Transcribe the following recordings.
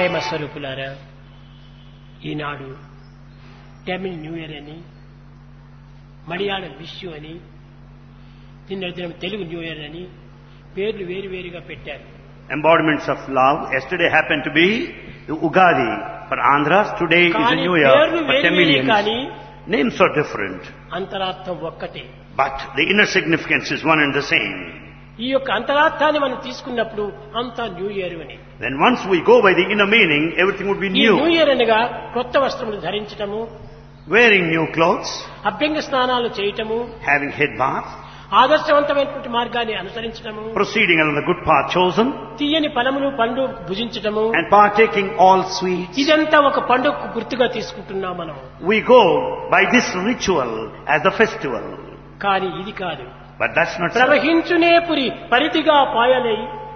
ప్రేమ స్వరూపులారా, ఈనాడు Tamil new year అని, మలయాళం విషు అని, నిన్న దినం తెలుగు న్యూ ఇయర్ అని పేర్లు వేరువేరుగా పెట్టారు. Embodiments of love. Yesterday happened to be the Ugadi for Andhras. Today is the New Year for Tamilians. Names are different, అంతరార్థం ఒక్కటే. but the inner significance is one and the same. ఈ యొక్క అంతరార్థాన్ని మనం తీసుకున్నప్పుడు అంతా న్యూ ఇయర్ అని. Then once we go by the inner meaning, everything would be ఈ new. New year అనగా కొత్త వస్త్రములు ధరించటము, Wearing new clothes, అభ్యంగ స్నానాలు చేయటము, having head bath, ఆదర్శవంతమైనటువంటి మార్గాన్ని అనుసరించటము, proceeding along the good path chosen, తీయని ఫలములు పండ్లు భుజించటము, and partaking all sweets. ఇదంతా ఒక పండుగకు గుర్తుగా తీసుకుంటున్నాం మనం. We go by this ritual as the festival. కానీ ఇది కాదు. But that's not so. ప్రవహించునే Puri పరిధిగా పాయలై,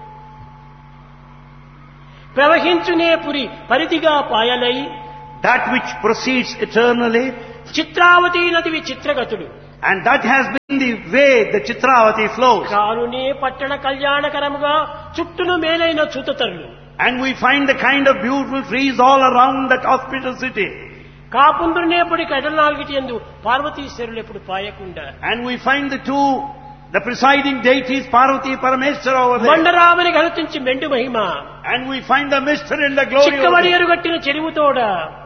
ప్రవహించునే Puri పరిధిగా పాయలై, That which proceeds eternally, Chitravati నదివి చిత్రగతుడు, and that has been the way the Chitravati flows. కారునే పట్టణ కళ్యాణకరముగా చుట్టూను మేలైన చూతతరులు, And we find the kind of beautiful trees all around that auspicious city. కాపుందునేపుడి కడనాల్గిటి యందు పార్వతీశ్వరులు ఎప్పుడు పాయకుండా, And we find the presiding deities Parvati Parameshwara over there. మండరామని గలుతించి మెండు Mahima, And we find the mystery and the glory over there. చిక్కవడియరు గట్టిన చెరువుతోడ,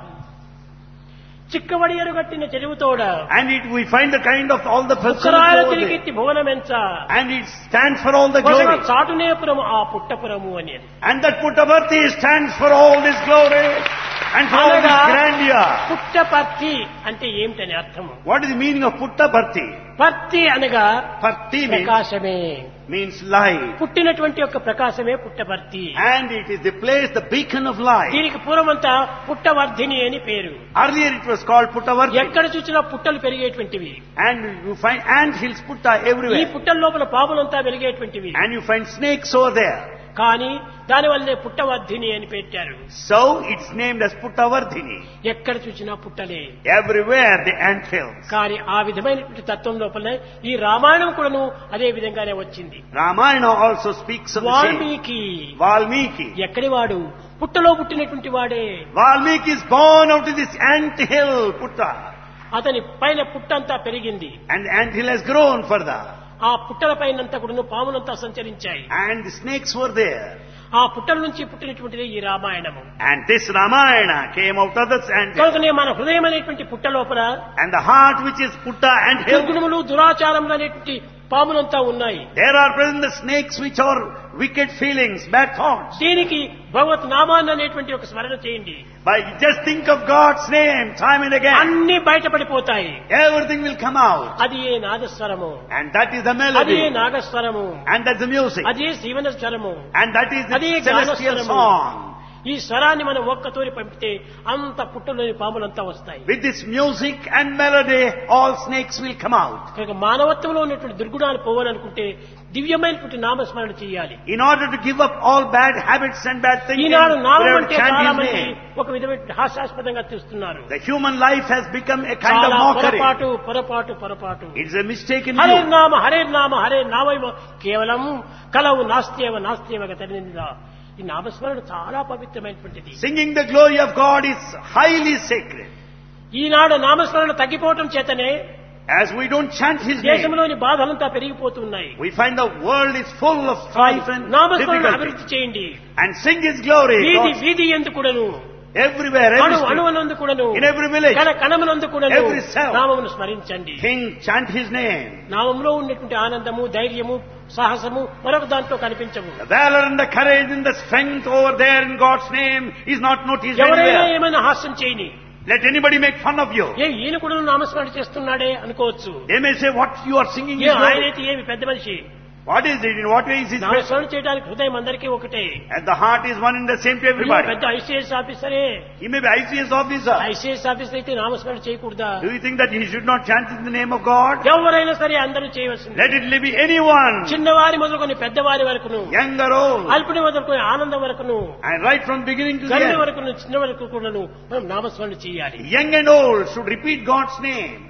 చిక్కవడియరు గట్టిన చెరువుతోడ, And we find the kind of all the ఉక్కరాయల facilities over there. తిరిగిట్టి భువనమెంచ, And it stands for all the కొసగ glory. చాటునేపురము ఆ పుట్టపురము అని. And that Puttaparthi stands for all this glory and for all this grandeur. Puttaparthi అంటే ఏమిటని అర్థము? What is the meaning of Puttaparthi? పర్తి అనగా Parthi ప్రకాశమే, means light. పుట్టినటువంటి యొక్క ప్రకాశమే Puttaparthi. And it is the place, the beacon of light. దీనికి పూర్వమంతా పుట్టవర్ధిని అని పేరు. Earlier it was called Puttavarthi. ఎక్కడ చూసినా పుట్టలు పెరిగేటువంటివి, And you find ant hills Putta ఈ everywhere. పుట్టల లోపల పాములంతా వెలిగేటువంటివి. And you find snakes over there. కానీ దానివల్లే పుట్టవర్ధిని అని పెట్టారు. So it's named as Puttavardhini. ఎక్కడ చూసినా పుట్టలే. Everywhere the ant hills. కానీ ఆ విధమైనటువంటి తత్వం లోపలనే ఈ రామాయణం కూడాను అదే విధంగానే వచ్చింది. Ramayana also speaks of the same. Valmiki Valmiki. ఎక్కడి వాడు? పుట్టలో పుట్టినటువంటి వాడే. Valmiki is born out of this ant hill, Putta. అతని పైన పుట్టంతా పెరిగింది. And the ant hill has grown further. ఆ పుట్టల పైనంతా కూడా పాములంతా సంచరించాయి. And the snakes were there. ఆ పుట్టల నుంచి పుట్టినటువంటిది ఈ రామాయణము. And this Ramayana came out of this ant hill. కనుకనే మన హృదయం అనేటువంటి పుట్ట లోపల And the heart which is Putta ant hill, దుర్గుణములు దురాచారములు అనేటువంటి పాములంతా ఉన్నాయి. there are present the snakes which are wicked feelings, bad thoughts. దీనికి భగవత్ నామాన్ని అనేటువంటి ఒక స్మరణ చేయండి. By just think of God's name time and again, అన్ని బయటపడిపోతాయి. everything will come out. అది ఏ నాదస్వరము, And that is the అది ఏ melody. నాగస్వరము, And that's the music. అది ఏ శివన స్వరము, And that is the అది ఏ celestial గానస్వరము. song. ఈ స్వరాన్ని మనం ఒక్కతోరి పంపితే అంత పుట్టలోని పాములంతా వస్తాయి. With this music and melody, all snakes will come out. కనుక మానవత్వంలో ఉన్నటువంటి దుర్గుణాలు పోవాలనుకుంటే దివ్యమైనటువంటి నామస్మరణ చేయాలి. In order to give up all bad habits and bad thinking, Eenadu we నామం have అంటే to chant చాలా His మంది name. ఒక విధమైన హాస్యాస్పదంగా చూస్తున్నారు. The human life has become a kind of చాలా mockery. పొరపాటు. It's a mistaken Hare view. నామ హరే నామైవ కేవలం కలవు నాస్త్యేవ గతనింద. ఈ నామస్మరణ చాలా పవిత్రమైనటువంటిది. Singing the glory of God is highly sacred. ఈనాడు నామస్మరణ తగ్గిపోవటం చేతనే As we don't chant His name, దేశంలోని బాధలంతా పెరిగిపోతున్నాయి. we find the world is full of strife and నామస్మరణ difficulty. అభివృద్ధి చేయండి. And sing His glory. వీధి ఎందు కూడాను, Everywhere, every street, అణువనందు కూడాను, in every village, కణమునందు కూడాను every cell. నామమును స్మరించండి. chant His name. నామంలో ఉన్నటువంటి ఆనందము, ధైర్యము, సాహసము మరొక దాంట్లో కనిపించవు. The valor and the courage and the strength over there in God's name is not noticed ఎవరైనా anywhere. ఏమైనా హాస్యం చేయని, Let anybody make fun of you. ఈయన కూడా నామస్మరణ చేస్తున్నాడే అనుకోవచ్చు. They may say, what you are singing is ఆయనైతే ఏమి పెద్ద మనిషి. What is it? In what way is it? నామస్మరణ చేయడానికి హృదయం అందరికీ ఒకటే. And the heart is one and the same to ఈయన everybody. పెద్ద ICS ఆఫీసరే. He may be ICS officer. ICS officer అయితే నామస్మరణ చేయకూడదా? Do you think that he should not chant in the name of God? ఎవరైనా సరే అందరూ చేయవలసింది. Let it be anyone, చిన్నవారి మొదలుకొని పెద్దవారి వరకును, young or old, అల్పుని మొదలుకొని ఆనందం వరకును, and right from beginning to the గర్భ end. వరకును, చిన్న వరకు కూడాను మనం నామస్మరణ చేయాలి. Young and old should repeat God's name.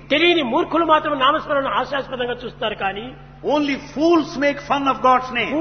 తెలియని మూర్ఖులు మాత్రం నామస్మరణ హాస్యాస్పదంగా చూస్తారు కానీ Only fools make fun of God's name.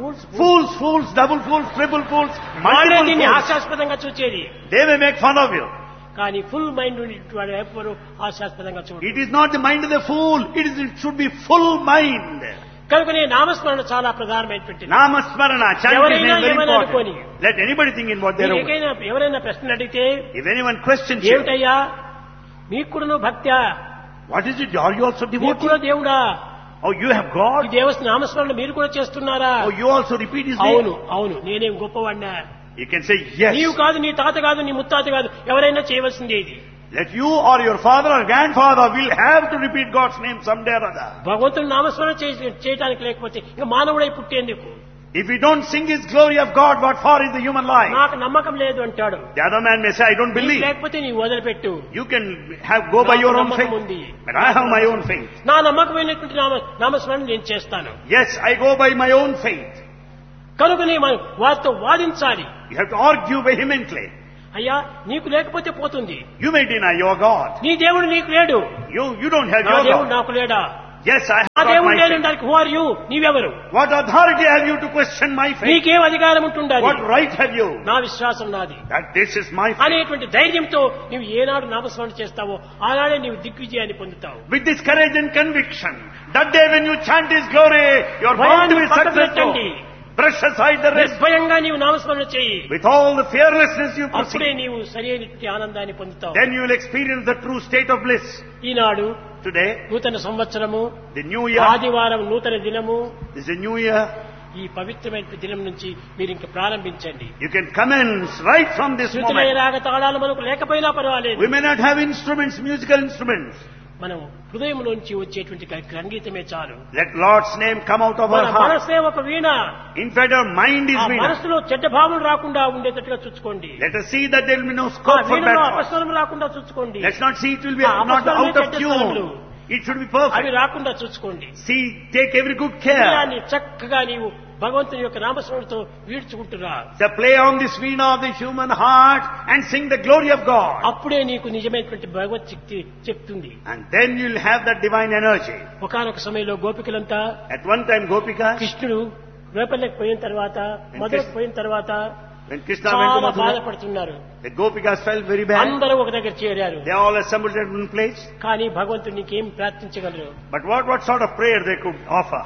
Fools, double fools, triple fools, వాళ్ళే multiple దీన్ని fools. హాస్యాస్పదంగా చూచేది. They may make fun of you. కానీ ఫుల్ మైండ్ వాడు ఎవ్వరూ హాస్యాస్పదంగా చూడరు. It is not the mind of the fool. It should be full mind. కనుకనే నామస్మరణ చాలా ప్రధానమైనటువంటిది. Namasmarana, chant his name very ఎవరైనా important. Let anybody think in what they are. ఎవరైనా ప్రశ్న అడిగితే If anyone questions you, ఏమిటయ్యా మీకు కూడా భక్త్యా, what is it? Are you also మీకు devotee? కూడా దేవుడా, Oh, you have ఈ God? దేవస్థ నామస్మరణ మీరు కూడా చేస్తున్నారా? Oh, you also repeat his అవును name? అవును నేనేం గొప్పవాడినా, You can say yes. నీవు కాదు, నీ తాత కాదు, నీ ముత్తాత కాదు, ఎవరైనా చేయవలసిందే ఇది. That you or your father or grandfather will have to repeat God's name someday or other. భగవంతుని నామస్మరణ చేయడానికి లేకపోతే ఇంకా మానవుడై పుట్టేందుకు If we don't sing his glory of God, what for is the human life? నాకు నమ్మకం లేదు అంటాడు. The other man may say, I don't believe. లేకపోతే నీవు వదిలిపెట్టు, You can go by your own నమ్మకం faith. ఉంది. But I have my own faith. నా నమ్మకమైనటువంటి నామస్మరణ నేను చేస్తాను. Yes, I go by my own faith. కనుకనే మనం వారితో వాదించాలి. You have to argue vehemently. అయ్యా నీకు లేకపోతే పోతుంది, You may deny your God. నీ దేవుడు నీకు లేడు, You don't have నా your దేవుడు God. నాకు లేడా, Yes, I నా have got దేవుడు my లేని faith. దానికి who are you, నీవెవరు, What authority have you to question my faith? నీకేం అధికారం ఉంటుండాలి, What right have you? నా విశ్వాసం నాది That this is my faith. అనేటువంటి ధైర్యంతో నీవు ఏనాడు నామస్మరణ చేస్తావో ఆనాడే నీవు దిగ్విజయాన్ని పొందుతావు. With this courage and conviction, that day when you chant his glory, you are bound to be successful. Brush aside the rest. నిర్భయంగా నీవు నామస్మరణ చేయి, With all the fearlessness you అప్పుడే proceed. నీవు సరైనటువంటి ఆనందాన్ని పొందుతావు. Then you will experience the true state of bliss. Eenadu Today, నూతన సంవత్సరము, the new year, ఆదివారం నూతన దినము, this is a new year. ఈ పవిత్రమైన దినం నుంచి మీరు ఇంక ప్రారంభించండి. You can commence right from this శృతులై moment. రాగ తాళాలు మనకు లేకపోయినా పర్వాలేదు, We may not have instruments, musical instruments. మనం హృదయంలోంచి వచ్చేటువంటి సంగీతమే చాలు. Let Lord's name come out of మన our heart. మనసే ఒక వీణ, In fact, our mind is ఆ Veena. మనసులో చెడ్డ భావన రాకుండా ఉండేటట్టుగా చూసుకోండి. Let us see that there will be no ఆ scope for వీణలో bad thoughts. అపస్వరం రాకుండా చూసుకోండి. Let's not see it will be ఆ not అపస్వరమే out of చెడ్డ tune. స్వరములు. It should be అవి perfect. రాకుండా చూసుకోండి. See, take every good care. హృదయాన్ని చక్కగా నీవు భగవంతుని యొక్క నామస్మరణతో వీడ్చుకుంటురా. So play on this veena of the human heart and sing the glory of God. అప్పుడే నీకు నిజమైనటువంటి భగవత్ శక్తి చెప్తుంది. And then you'll have that divine energy. ఒకానొక సమయంలో గోపికలంతా At one time, Gopikas, కృష్ణుడు వేపల్లెకి పోయిన తర్వాత, మధురకు పోయిన తర్వాత when Krishna went to చాలా Mathura, బాధపడుతున్నారు. the Gopikas felt very bad. అందరూ ఒక దగ్గర చేరారు. They all assembled at one place. కానీ భగవంతుడు నీకేం ప్రార్థించగలరు? But what sort of prayer they could offer?